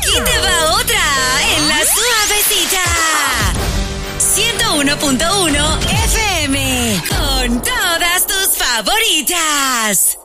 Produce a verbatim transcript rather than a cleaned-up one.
Aquí te va otra en la suavecita. ciento uno punto uno F M con todas tus favoritas.